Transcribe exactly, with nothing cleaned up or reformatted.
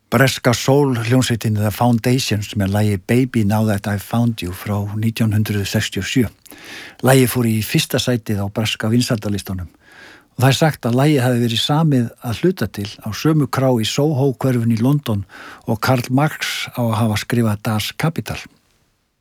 breska soul hljómsveitin The Foundations með lagi Baby Now That I've Found You frá nítján hundruð sextíu og sjö. Lagið fór í fyrsta sætið á breska vinsældalistunum og það er sagt að lagið hafi verið samið að hluta til á sömu krá í Soho hverfinu í London og Karl Marx á að hafa skrifað Das Kapital.